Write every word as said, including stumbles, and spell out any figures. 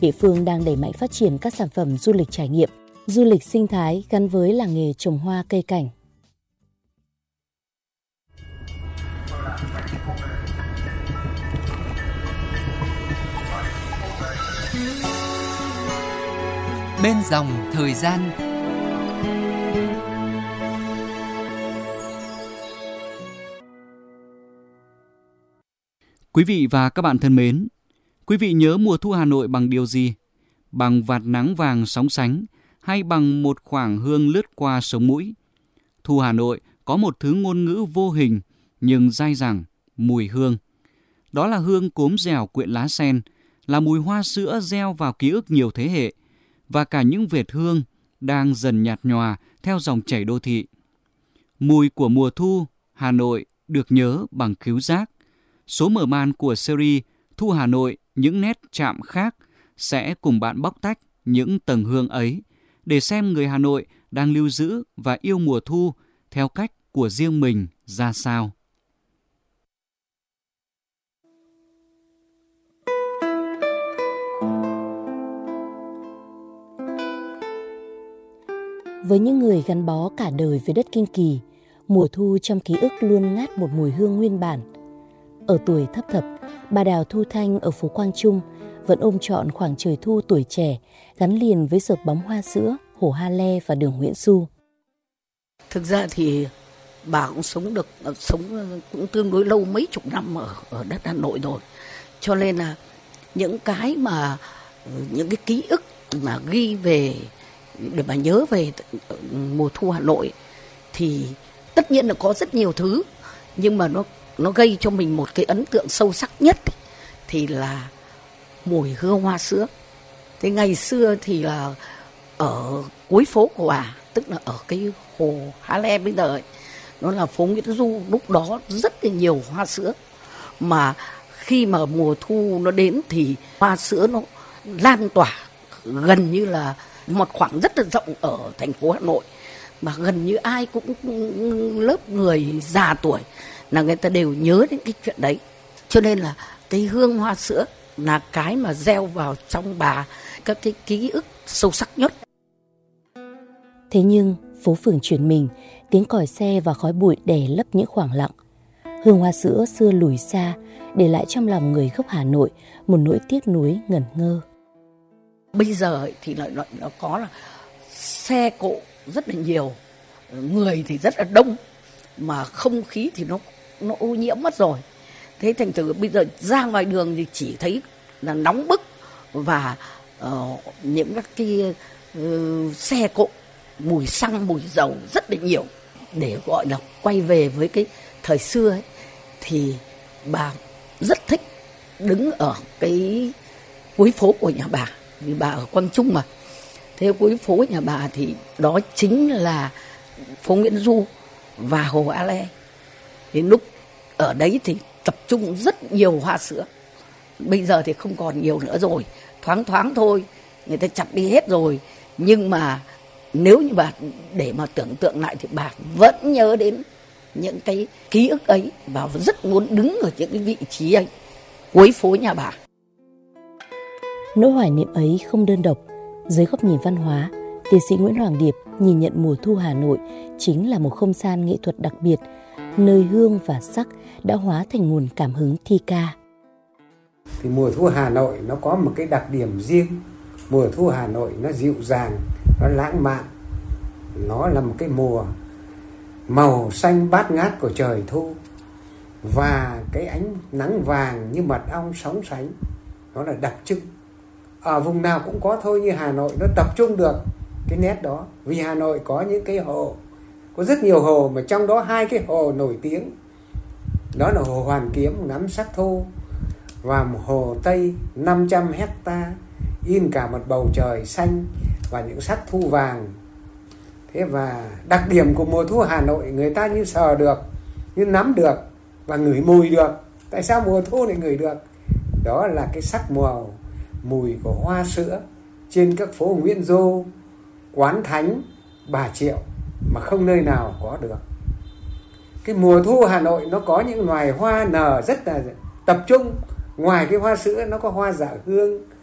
địa phương đang đẩy mạnh phát triển các sản phẩm du lịch trải nghiệm, du lịch sinh thái gắn với làng nghề trồng hoa cây cảnh. Bên dòng thời gian. Quý vị và các bạn thân mến, quý vị nhớ mùa thu Hà Nội bằng điều gì? Bằng vạt nắng vàng sóng sánh hay bằng một khoảng hương lướt qua sống mũi? Thu Hà Nội có một thứ ngôn ngữ vô hình nhưng dai dẳng, mùi hương. Đó là hương cốm dẻo quyện lá sen, là mùi hoa sữa gieo vào ký ức nhiều thế hệ và cả những vệt hương đang dần nhạt nhòa theo dòng chảy đô thị. Mùi của mùa thu Hà Nội được nhớ bằng khứu giác. Số mở màn của series Thu Hà Nội những nét chạm khác sẽ cùng bạn bóc tách những tầng hương ấy để xem người Hà Nội đang lưu giữ và yêu mùa thu theo cách của riêng mình ra sao. Với những người gắn bó cả đời với đất Kinh Kỳ, mùa thu trong ký ức luôn ngát một mùi hương nguyên bản. Ở tuổi thấp thập, bà Đào Thu Thanh ở phố Quang Trung vẫn ôm trọn khoảng trời thu tuổi trẻ gắn liền với dợp bóng hoa sữa, hồ Ha Le và đường Nguyễn Du. Thực ra thì bà cũng sống được sống cũng tương đối lâu, mấy chục năm ở ở đất Hà Nội rồi, cho nên là những cái mà những cái ký ức mà ghi về để mà nhớ về mùa thu Hà Nội thì tất nhiên là có rất nhiều thứ, nhưng mà nó nó gây cho mình một cái ấn tượng sâu sắc nhất thì là mùi hương hoa sữa. Thế ngày xưa thì là ở cuối phố của bà, tức là ở cái hồ Ha Le bây giờ ấy, nó là phố Nguyễn Du, lúc đó rất là nhiều hoa sữa, mà khi mà mùa thu nó đến thì hoa sữa nó lan tỏa gần như là một khoảng rất là rộng ở thành phố Hà Nội, mà gần như ai cũng lớp người già tuổi là người ta đều nhớ đến cái chuyện đấy. Cho nên là cái hương hoa sữa là cái mà gieo vào trong bà các cái ký ức sâu sắc nhất. Thế nhưng phố phường chuyển mình, tiếng còi xe và khói bụi đè lấp những khoảng lặng. Hương hoa sữa xưa lùi xa, để lại trong lòng người gốc Hà Nội một nỗi tiếc nuối ngẩn ngơ. Bây giờ thì nó, nó, nó có là xe cộ rất là nhiều, người thì rất là đông, mà không khí thì nó nó ô nhiễm mất rồi. Thế thành thử bây giờ ra ngoài đường thì chỉ thấy là nóng bức và uh, những các cái uh, xe cộ mùi xăng, mùi dầu rất là nhiều. Để gọi là quay về với cái thời xưa ấy, thì bà rất thích đứng ở cái cuối phố của nhà bà, vì bà ở Quang Trung mà. Thế cuối phố nhà bà thì đó chính là phố Nguyễn Du và hồ Ha Le. Đến lúc ở đấy thì tập trung rất nhiều hoa sữa. Bây giờ thì không còn nhiều nữa rồi, thoáng thoáng thôi, người ta chặt đi hết rồi. Nhưng mà nếu như bà để mà tưởng tượng lại thì bà vẫn nhớ đến những cái ký ức ấy và rất muốn đứng ở những cái vị trí ấy, cuối phố nhà bà. Nỗi hoài niệm ấy không đơn độc. Dưới góc nhìn văn hóa, tiến sĩ Nguyễn Hoàng Điệp nhìn nhận mùa thu Hà Nội chính là một không gian nghệ thuật đặc biệt, nơi hương và sắc đã hóa thành nguồn cảm hứng thi ca. Thì mùa thu Hà Nội nó có một cái đặc điểm riêng. Mùa thu Hà Nội nó dịu dàng, nó lãng mạn. Nó là một cái mùa màu xanh bát ngát của trời thu. Và cái ánh nắng vàng như mật ong sóng sánh, nó là đặc trưng. Ở vùng nào cũng có thôi, như Hà Nội nó tập trung được cái nét đó. Vì Hà Nội có những cái hồ, có rất nhiều hồ, mà trong đó hai cái hồ nổi tiếng. Đó là hồ Hoàn Kiếm ngắm sắc thu, và một hồ Tây năm trăm hecta in cả một bầu trời xanh và những sắc thu vàng. Thế và đặc điểm của mùa thu Hà Nội người ta như sờ được, như nắm được và ngửi mùi được. Tại sao mùa thu lại ngửi được? Đó là cái sắc màu mùi của hoa sữa trên các phố Nguyễn Du, Quán Thánh, Bà Triệu mà không nơi nào có được. Cái mùa thu Hà Nội nó có những loài hoa nở rất là tập trung. Ngoài cái hoa sữa nó có hoa dạo hương,